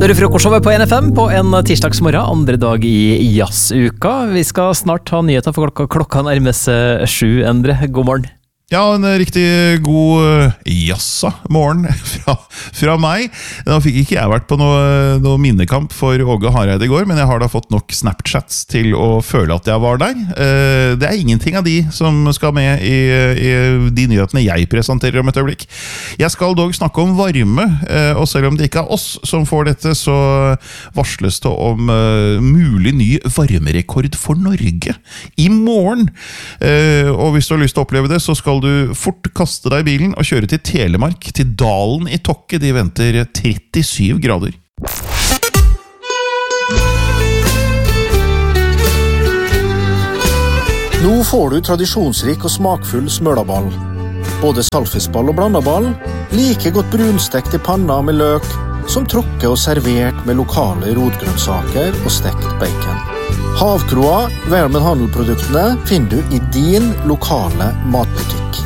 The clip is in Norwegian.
Hører frokostshowet på NFM på en tirsdagsmorgen, andre dag i jazzuka. Vi skal snart ha nyheter for klokka nærmer seg 7, Endre. God morgen. Ja, en riktig god morgen fra meg. Nå fikk ikke jeg vært på noe minnekamp for Åge Hareide i går, men jeg har da fått nok Snapchats til å føle at jeg var der. Det ingenting av de som skal med i de nyhetene jeg presenterer om et øyeblikk. Jeg skal dog snakke om varme, og selv om det ikke oss som får dette, så varsles det om mulig ny varmerekord for Norge i morgen. Og hvis du har lyst til å oppleve det, så skal du fort kaste deg i bilen og kjøre til Telemark, til Dalen i Tokke. De venter 37 grader. Nå får du tradisjonsrik og smakfull smølaball. Både salfisball og blandaball, like godt brunstekt i panna med løk, som tråkket og servert med lokale rotgrønnsaker og stekt bacon. Havkroa, Vermen Handelproduktene, finner du i din lokale matbutikk.